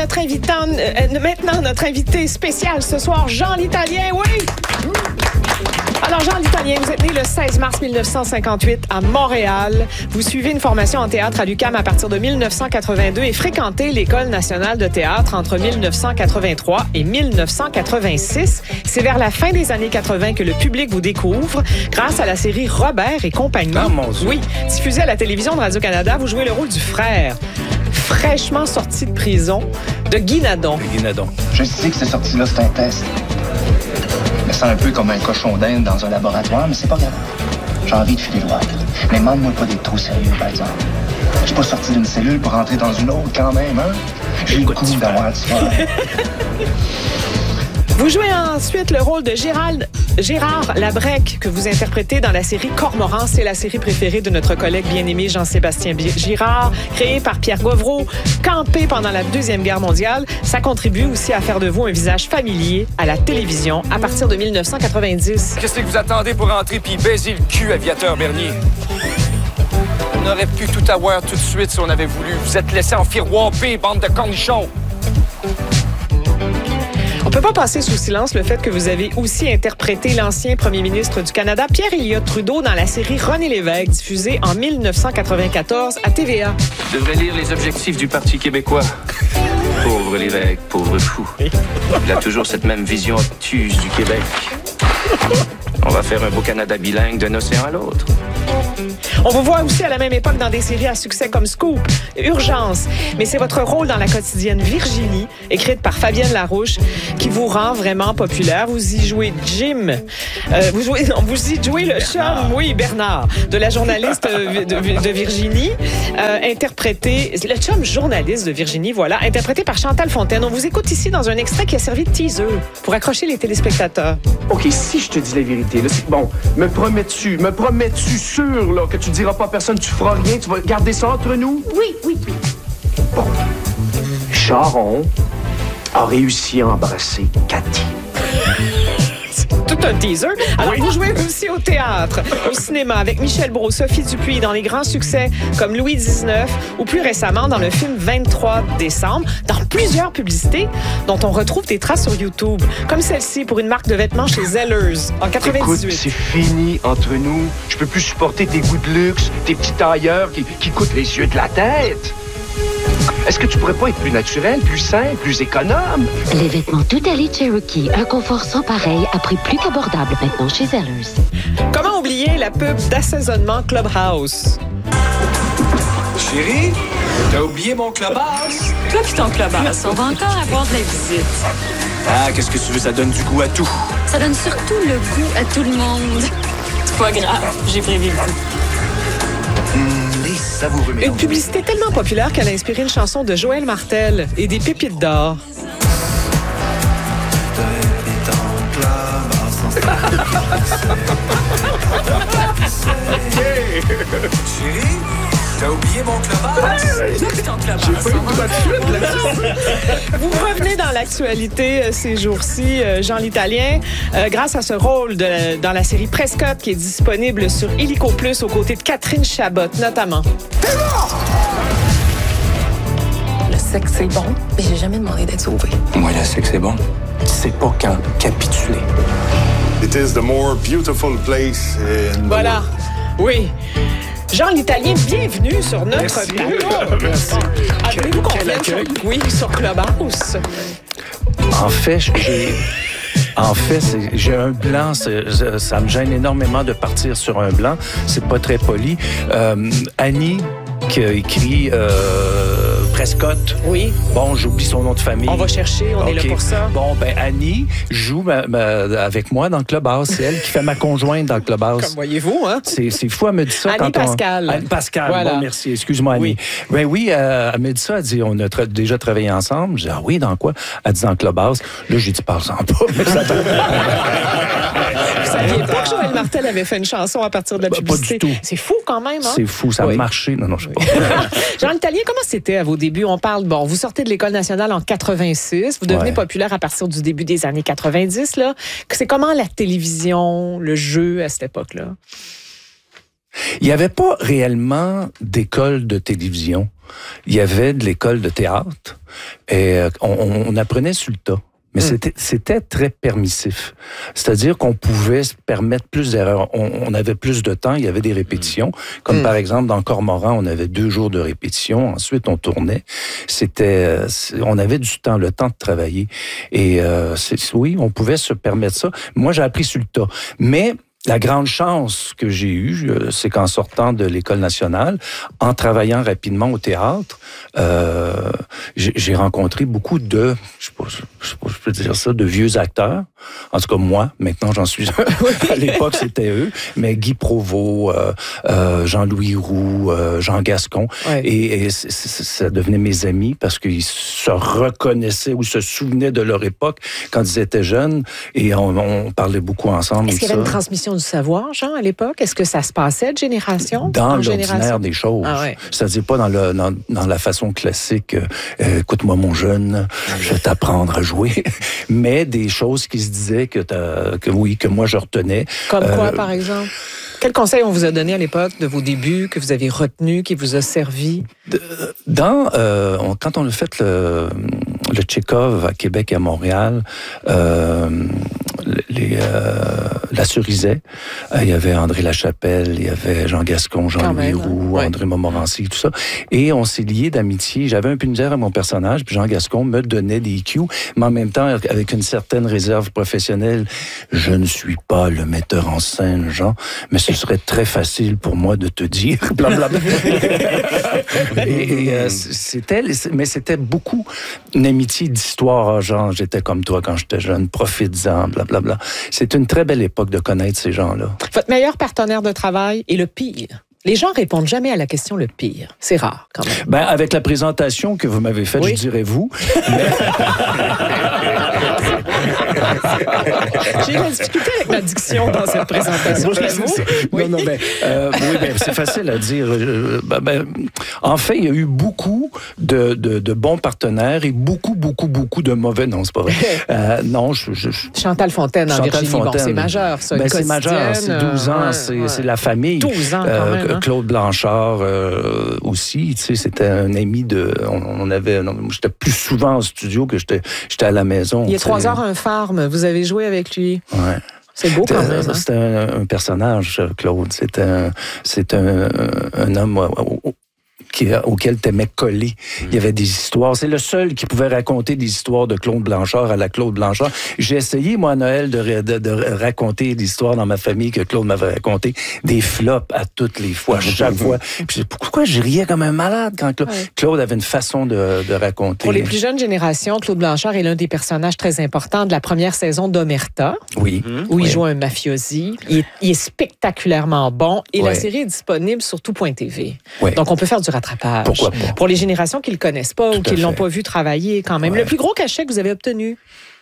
maintenant notre invité spécial ce soir, Jean l'Italien, oui! Alors, Jean l'Italien, vous êtes né le 16 mars 1958 à Montréal. Vous suivez une formation en théâtre à l'UQAM à partir de 1982 et fréquentez l'École nationale de théâtre entre 1983 et 1986. C'est vers la fin des années 80 que le public vous découvre grâce à la série Robert et compagnie. Ah, mon Dieu. Oui, diffusée à la télévision de Radio-Canada, vous jouez le rôle du frère, fraîchement sorti de prison, de Guy Nadon. Guy Nadon. Je sais que cette sortie-là, c'est un test. Je me sens un peu comme un cochon d'Inde dans un laboratoire, mais c'est pas grave. J'ai envie de filer droit. Mais demande-moi pas d'être trop sérieux, par exemple. Je suis pas sorti d'une cellule pour rentrer dans une autre quand même, hein? J'ai le goût d'avoir du fun. Vous jouez ensuite le rôle de Gérard Labrec, que vous interprétez dans la série Cormoran. C'est la série préférée de notre collègue bien-aimé Jean-Sébastien Girard, créée par Pierre Gauvreau, campé pendant la Deuxième Guerre mondiale. Ça contribue aussi à faire de vous un visage familier à la télévision à partir de 1990. Qu'est-ce que vous attendez pour rentrer puis baiser le cul, aviateur Bernier? On aurait pu tout avoir tout de suite si on avait voulu. Vous êtes laissé en firoiper, bande de cornichons! On ne peut pas passer sous silence le fait que vous avez aussi interprété l'ancien premier ministre du Canada, Pierre Elliott Trudeau, dans la série René Lévesque, diffusée en 1994 à TVA. Je devrais lire les objectifs du Parti québécois. Pauvre Lévesque, pauvre fou. Il a toujours cette même vision obtuse du Québec. On va faire un beau Canada bilingue d'un océan à l'autre. On vous voit aussi à la même époque dans des séries à succès comme Scoop, Urgence. Mais c'est votre rôle dans la quotidienne Virginie, écrite par Fabienne Larouche, qui vous rend vraiment populaire. Vous y jouez Jim. Vous y jouez le chum, oui, Bernard, de la journaliste de Virginie, interprété, le chum journaliste de Virginie, voilà, interprété par Chantal Fontaine. On vous écoute ici dans un extrait qui a servi de teaser pour accrocher les téléspectateurs. OK, si je te dis la vérité, là, c'est bon. Me promets-tu sûr, là, que tu diras pas à personne, tu feras rien, tu vas garder ça entre nous? Oui. Bon. Charon a réussi à embrasser Cathy. Tout un teaser. Alors, vous jouez aussi au théâtre, au cinéma, avec Michel Brault, Sophie Dupuis, dans les grands succès comme Louis XIX, ou plus récemment dans le film 23 décembre, dans plusieurs publicités dont on retrouve des traces sur YouTube, comme celle-ci pour une marque de vêtements chez Zellers, en 98. Écoute, c'est fini entre nous. Je peux plus supporter tes goûts de luxe, tes petits tailleurs qui coûtent les yeux de la tête. Est-ce que tu pourrais pas être plus naturel, plus simple, plus économe? Les vêtements tout allés Cherokee, un confort sans pareil à prix plus qu'abordable maintenant chez Zellers. Comment oublier la pub d'assaisonnement Clubhouse? Chérie, t'as oublié mon clubhouse? Toi pis ton clubhouse, on va encore avoir de la visite. Ah, qu'est-ce que tu veux? Ça donne du goût à tout. Ça donne surtout le goût à tout le monde. C'est pas grave, j'ai prévu le coup. Une publicité tellement populaire qu'elle a inspiré une chanson de Joël Martel et des pépites d'or. Chérie, t'as oublié mon clubhouse? Vous revenez dans l'actualité ces jours-ci, Jean l'Italien, grâce à ce rôle dans la série Prescott qui est disponible sur Illico Plus aux côtés de Catherine Chabot, notamment. Le sexe, c'est bon, mais j'ai jamais demandé d'être sauvé. Moi, là, c'est que c'est bon. C'est pas quand capituler. It is the more beautiful place in the Voilà, world. oui. Jean l'Italien, bienvenue sur notre plateau. Merci. Avez-vous Quel accueil. Oui, sur Clubhouse. En fait, j'ai un blanc. Ça me gêne énormément de partir sur un blanc. C'est pas très poli. Annie, qui a écrit Prescott. Oui. Bon, j'oublie son nom de famille. On va chercher, on est là pour ça. Bon, ben Annie joue avec moi dans le Clubhouse. C'est elle qui fait ma conjointe dans le Clubhouse. Comme voyez-vous, hein? C'est fou, elle me dit ça Annie quand Pascal. Annie Pascal, Voilà. bon, merci. Excuse-moi, Annie. Oui. Ben oui, elle me dit ça. Elle dit, on a déjà travaillé ensemble. Je dis, ah oui, dans quoi? Elle dit, dans le Clubhouse. Là, j'ai dit, parle-en pas. Mais ça Vous saviez pas que Joël Martel avait fait une chanson à partir de la publicité? Pas du tout. C'est fou quand même, hein? C'est fou, ça a Oui. marché. Non, je sais pas. Jean l'Italien, comment c'était à vos débuts? On parle, bon, vous sortez de l'École nationale en 86, vous devenez populaire à partir du début des années 90, là. C'est comment la télévision, le jeu à cette époque-là? Il n'y avait pas réellement d'école de télévision. il y avait de l'école de théâtre et on apprenait sur le tas. Mais c'était très permissif. C'est-à-dire qu'on pouvait se permettre plus d'erreurs. On avait plus de temps, il y avait des répétitions. Comme par exemple, dans Cormoran, on avait 2 jours de répétition. Ensuite, on tournait. On avait du temps, le temps de travailler. Et oui, on pouvait se permettre ça. Moi, j'ai appris sur le tas. Mais la grande chance que j'ai eue, c'est qu'en sortant de l'École nationale, en travaillant rapidement au théâtre, j'ai rencontré beaucoup de, je peux dire ça, de vieux acteurs. En tout cas, moi, maintenant, j'en suis un. À l'époque, c'était eux. Mais Guy Provost, Jean-Louis Roux, Jean Gascon. Ouais. Et ça devenait mes amis parce qu'ils se reconnaissaient ou se souvenaient de leur époque quand ils étaient jeunes. Et on parlait beaucoup ensemble. Est-ce qu'il y avait une transmission du savoir, Jean, à l'époque? Est-ce que ça se passait de génération dans l'ordinaire des choses? Ah ouais. C'est-à-dire pas dans la façon classique, écoute-moi mon jeune, je vais t'apprendre à jouer, mais des choses qui se disaient que moi je retenais. Comme quoi, par exemple? Quel conseil on vous a donné à l'époque de vos débuts, que vous avez retenu, qui vous a servi? Quand on a fait le Tchekhov à Québec et à Montréal, la Cerisay, il y avait André Lachapelle, il y avait Jean Gascon, Jean-Louis Roux, André Montmorency, tout ça. Et on s'est liés d'amitié. J'avais un peu une misère à mon personnage, puis Jean Gascon me donnait des cues, mais en même temps, avec une certaine réserve professionnelle, je ne suis pas le metteur en scène, Jean, mais ce serait très facile pour moi de te dire, blablabla. Mais c'était beaucoup une amitié d'histoire, Jean, j'étais comme toi quand j'étais jeune, profites-en, blablabla. C'est une très belle époque de connaître ces gens-là. Votre meilleur partenaire de travail est le pire. Les gens répondent jamais à la question le pire. C'est rare, quand même. Ben, avec la présentation que vous m'avez faite, je dirais vous. Mais... J'ai eu la difficulté avec ma diction dans cette présentation, je l'avoue. Oui. Non, mais c'est facile à dire. En fait, il y a eu beaucoup de bons partenaires et beaucoup de mauvais. Non, c'est pas vrai. Non, Chantal Fontaine en Virginie. Bon, c'est majeur, ça. C'est majeur, c'est 12 ans, c'est la famille. 12 ans, quand même. Claude Blanchard aussi, tu sais, c'était un ami j'étais plus souvent en studio que j'étais à la maison. Il y a 3 heures, un Farm, vous avez joué avec lui. Ouais. C'est beau quand même. C'était un personnage, Claude. C'est un homme auquel t'aimais coller. Il y avait des histoires. C'est le seul qui pouvait raconter des histoires de Claude Blanchard à la Claude Blanchard. J'ai essayé, moi, à Noël, de raconter des histoires dans ma famille que Claude m'avait racontées. Des flops à toutes les fois, chaque fois. Puis pourquoi je riais comme un malade quand Claude avait une façon de raconter. Pour les plus jeunes générations, Claude Blanchard est l'un des personnages très importants de la première saison d'Omerta. Oui. Où il joue un mafiosi. Il est spectaculairement bon. Et la série est disponible sur tout.tv. Donc, on peut faire du rattrapage. Pourquoi pas? Pour les générations qui ne le connaissent pas ou qui ne l'ont pas vu travailler quand même. Le plus gros cachet que vous avez obtenu?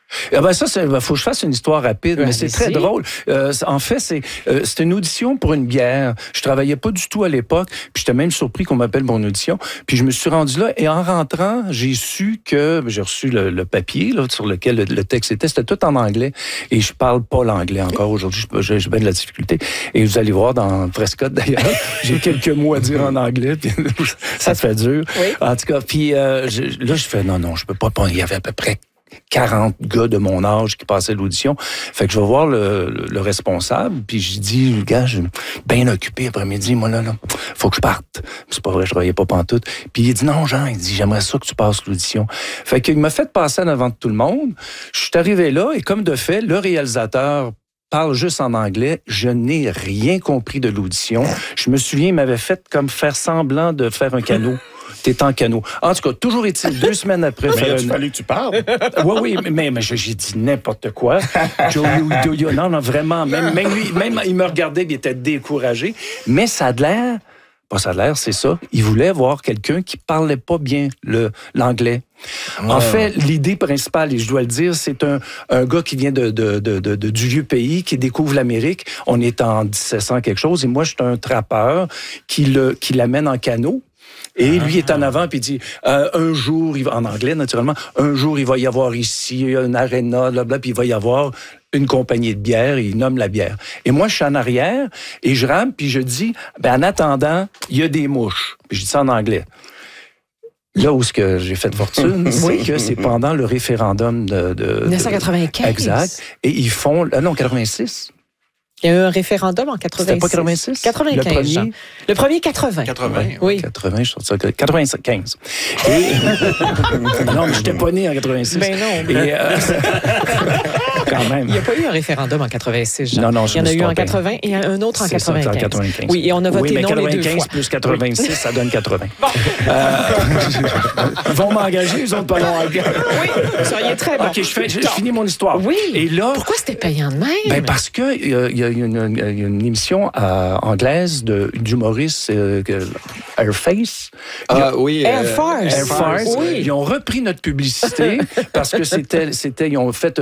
Faut que je fasse une histoire rapide, mais c'est très drôle. En fait, c'était une audition pour une bière. Je travaillais pas du tout à l'époque, puis j'étais même surpris qu'on m'appelle pour une audition. Puis je me suis rendu là, et en rentrant, j'ai su que j'ai reçu le papier là, sur lequel le texte était. C'était tout en anglais, et je parle pas l'anglais encore aujourd'hui. J'ai bien de la difficulté. Et vous allez voir dans Prescott d'ailleurs, j'ai quelques mots à dire en anglais, puis ça fait dur. Oui. En tout cas, puis là je fais non, je peux pas. Il y avait à peu près 40 gars de mon âge qui passaient l'audition. Fait que je vais voir le responsable, puis je dis, le gars, je suis bien occupé après-midi, moi là, faut que je parte. C'est pas vrai, je travaillais pas pantoute. Puis il dit, non, Jean, il dit, j'aimerais ça que tu passes l'audition. Fait qu'il m'a fait passer en avant de tout le monde. Je suis arrivé là, et comme de fait, le réalisateur parle juste en anglais. Je n'ai rien compris de l'audition. Je me souviens, il m'avait fait comme faire semblant de faire un canot. T'es en canot. En tout cas, toujours est-il, 2 semaines après... Mais il fallait que tu parles. Oui, mais j'ai dit n'importe quoi. Non, vraiment. Même lui, il me regardait, il était découragé. Mais ça a l'air... Pas ça a l'air, c'est ça. Il voulait voir quelqu'un qui parlait pas bien l'anglais. En fait, l'idée principale, et je dois le dire, c'est un gars qui vient du vieux pays, qui découvre l'Amérique. On est en 1700 quelque chose, et moi, je suis un trappeur qui l'amène en canot. Et lui est en avant, puis il dit, un jour, en anglais, naturellement, un jour, il va y avoir ici une aréna, puis il va y avoir une compagnie de bière, et il nomme la bière. Et moi, je suis en arrière, et je rame, puis je dis, en attendant, il y a des mouches. Puis je dis ça en anglais. là où ce que j'ai fait fortune, c'est que c'est pendant le référendum de 1995. Exact. Et ils font... non, 86. Il y a eu un référendum en 86. C'était pas 86? 95. Le premier? Le premier, 80. 80. Oui. 80, je trouve ça. 95. Et... non, mais j'étais pas né en 86. Ben non. Et, quand même. Il n'y a pas eu un référendum en 86, Jean. Non, il y en a eu en 80 et un autre en 95. Ça, en 95. Oui, et on a voté mais non 95 les deux fois. plus 86, ça donne 80. Bon. Ils vont m'engager, ils ont pas long. Oui, vous seriez très bon. OK, je finis mon histoire. Oui. Et là, pourquoi c'était payant de même? Ben parce que il y a une émission anglaise d'humoristes Airface. Oui. Air Farce. Air Farce. Oui. Ils ont repris notre publicité parce que ils ont fait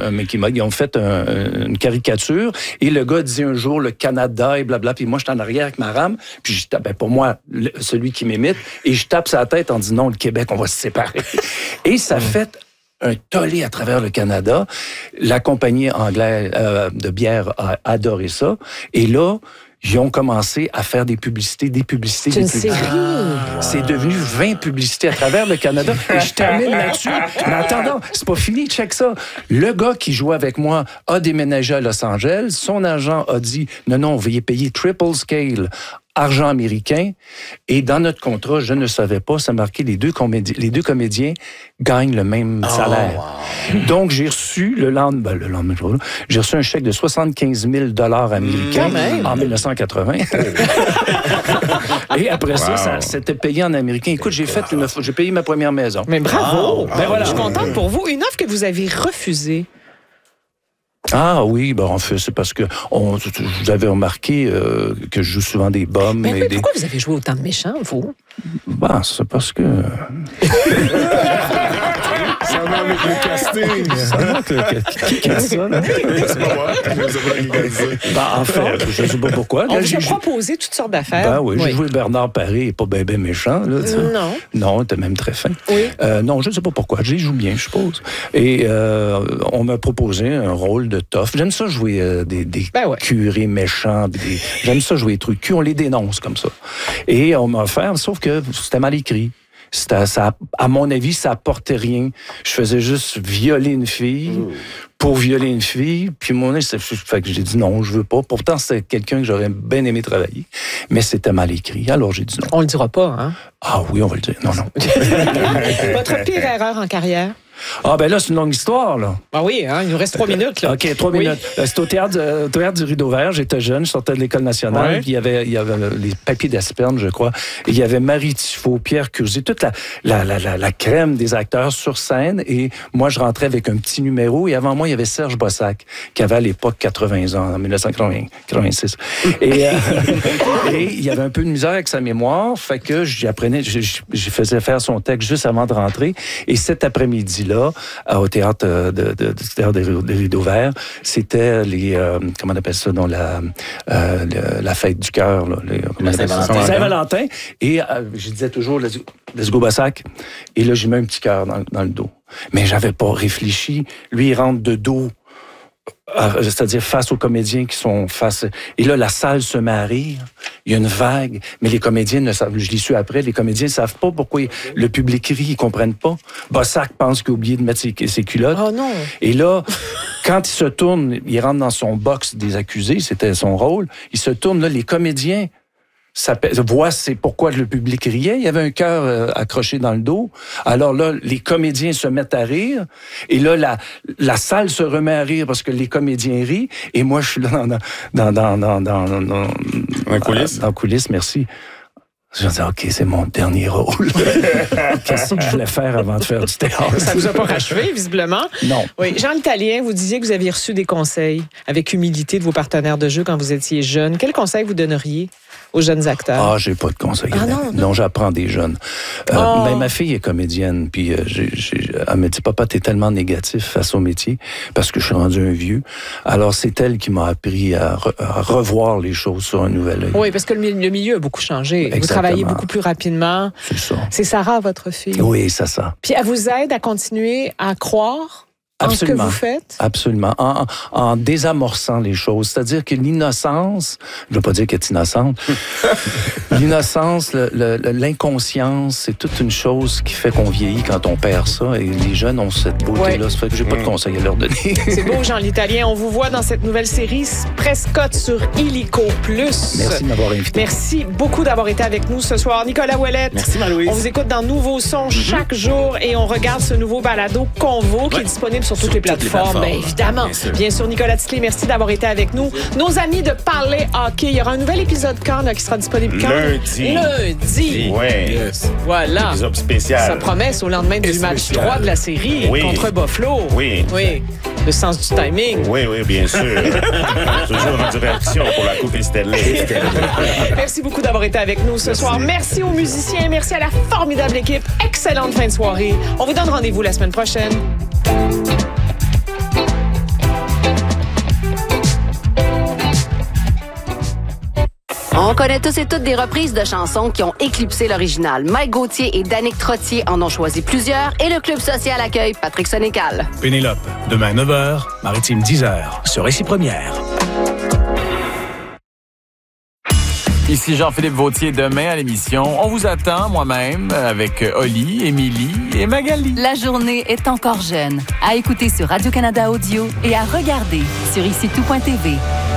une caricature et le gars disait un jour le Canada et blabla, puis moi j'étais en arrière avec ma rame, puis je tape, pour moi celui qui m'imite, et je tape sa tête en disant non, le Québec on va se séparer. Et ça fait un tollé à travers le Canada. La compagnie anglaise de bière a adoré ça. Et là, ils ont commencé à faire des publicités. C'est une série. C'est devenu 20 publicités à travers le Canada. Et je termine là-dessus. Mais attends, c'est pas fini, check ça. Le gars qui jouait avec moi a déménagé à Los Angeles. Son agent a dit, non, vous veuillez payer triple scale, argent américain. Et dans notre contrat, je ne savais pas, ça marquait les deux comédiens gagnent le même salaire. Wow. Donc, j'ai reçu le lendemain, j'ai reçu un chèque de 75 000 $ américains en 1980. Et après ça, c'était payé en américain. Écoute, j'ai payé ma première maison. Mais bravo! Ben voilà. Je suis contente pour vous. Une offre que vous avez refusée. Ah oui, ben en fait, c'est parce que vous avez remarqué que je joue souvent des bombes. Mais pourquoi vous avez joué autant de méchants, vous? Ben, c'est parce que... Ça va avec le casting. Qui a dit ça, là? C'est pas moi. En fait, je ne sais pas pourquoi. On vous a proposé toutes sortes d'affaires. Ben oui, j'ai joué Bernard Paré, et pas ben méchant. Là, non. Non, il était même très fin. Oui. Non, je ne sais pas pourquoi. J'y joue bien, je suppose. Et on m'a proposé un rôle de tough. J'aime ça jouer des curés méchants. J'aime ça jouer des trucs cul. On les dénonce comme ça. Et on m'a offert, sauf que c'était mal écrit. Ça, à mon avis, ça apportait rien. Je faisais juste violer une fille pour violer une fille. Puis fait que j'ai dit non, je veux pas. Pourtant, c'était quelqu'un que j'aurais bien aimé travailler. Mais c'était mal écrit. Alors, j'ai dit non. On le dira pas, hein? Ah oui, on va le dire. Non. Votre pire erreur en carrière? Ah, ben là, c'est une longue histoire, là. Ah oui, hein, il nous reste 3 minutes, là. OK, 3 minutes. C'était au théâtre du Rideau Vert. J'étais jeune, je sortais de l'École nationale. Ouais. Puis il y avait les papiers d'Aspernes, je crois. Et il y avait Marie Tifo, Pierre Curzy, toute la crème des acteurs sur scène. Et moi, je rentrais avec un petit numéro. Et avant moi, il y avait Serge Bossac, qui avait à l'époque 80 ans, en 1986. Et il y avait un peu de misère avec sa mémoire. Fait que j'apprenais, je faisais faire son texte juste avant de rentrer. Et cet après-midi, là, au théâtre des Rideaux Verts, c'était comment on appelle ça, dans la fête du cœur, Saint-Valentin. Et je disais toujours, let's go Bossac. Et là, j'ai mis un petit cœur dans le dos. Mais j'avais pas réfléchi. Lui, il rentre de dos, c'est-à-dire face aux comédiens qui sont face... Et là, la salle se met à rire. Il y a une vague, mais les comédiens ne savent... Je l'ai su après, les comédiens ne savent pas pourquoi le public rit, ils ne comprennent pas. Bossac pense qu'il a oublié de mettre ses culottes. Oh non! Et là, quand il se tourne, il rentre dans son box des accusés, c'était son rôle, il se tourne, là, les comédiens voit c'est pourquoi le public riait. Il y avait un cœur accroché dans le dos. Alors là, les comédiens se mettent à rire. Et là, la salle se remet à rire parce que les comédiens rient. Et moi, je suis là dans la coulisse. Dans la coulisse, merci. Je me dis, OK, c'est mon dernier rôle. Qu'est-ce que je voulais faire avant de faire du théâtre? Ça ne vous a pas rachevé, visiblement. Non. Oui. Jean L'Italien, vous disiez que vous aviez reçu des conseils avec humilité de vos partenaires de jeu quand vous étiez jeune. Quels conseils vous donneriez aux jeunes acteurs? Ah, j'ai pas de conseils. Non, j'apprends des jeunes. Mais ma fille est comédienne, puis elle me dit, papa, t'es tellement négatif face au métier, parce que je suis rendu un vieux. Alors, c'est elle qui m'a appris à revoir les choses sur un nouvel œil. Oui, parce que le milieu a beaucoup changé. Exactement. Vous travaillez beaucoup plus rapidement. C'est ça. C'est Sarah, votre fille? Oui, c'est ça. Puis elle vous aide à continuer à croire Absolument. En ce que vous faites? Absolument. En désamorçant les choses. C'est-à-dire que l'innocence, je ne veux pas dire qu'elle est innocente, l'innocence, l'inconscience, c'est toute une chose qui fait qu'on vieillit quand on perd ça. Et les jeunes ont cette beauté-là. Ouais. Ça fait que j'ai pas de conseils à leur donner. C'est beau, Jean l'Italien. On vous voit dans cette nouvelle série Prescott sur Illico+. Merci de m'avoir invité. Merci beaucoup d'avoir été avec nous ce soir. Nicolas Ouellette. Merci, Marie-Louise. On vous écoute dans Nouveaux Sons chaque jour et on regarde ce nouveau balado Convo qui est disponible sur toutes les plateformes. Bien évidemment. Bien sûr, Nicolas Titley, merci d'avoir été avec nous. Nos amis de Parler Hockey, il y aura un nouvel épisode quand là, qui sera disponible quand? Lundi. Oui. Voilà. Épisode spécial. Ça promet au lendemain du match 3 de la série contre Buffalo. Oui. Le sens du timing. Oui, bien sûr. Toujours en direction pour la Coupe Stanley. Merci beaucoup d'avoir été avec nous ce soir. Merci aux musiciens. Merci à la formidable équipe. Excellente fin de soirée. On vous donne rendez-vous la semaine prochaine. On connaît tous et toutes des reprises de chansons qui ont éclipsé l'original. Mike Gauthier et Danick Trottier en ont choisi plusieurs et le Club social accueille Patrick Sénécal. Pénélope, demain 9h, Maritime 10h, sur Ici Première. Ici Jean-Philippe Vautier, demain à l'émission. On vous attend, moi-même, avec Oli, Émilie et Magali. La journée est encore jeune. À écouter sur Radio-Canada Audio et à regarder sur IciTout.tv.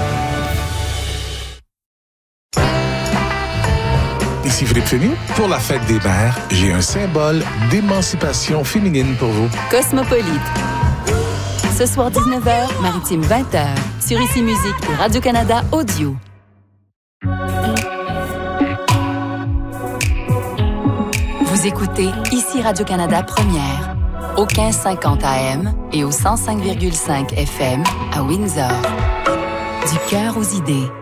Ici Philippe Fénu. Pour la fête des mères, j'ai un symbole d'émancipation féminine pour vous. Cosmopolite. Ce soir 19h, Maritime 20h, sur Ici Musique et Radio-Canada Audio. Vous écoutez Ici Radio-Canada Première, au 1550 AM et au 105,5 FM à Windsor. Du cœur aux idées.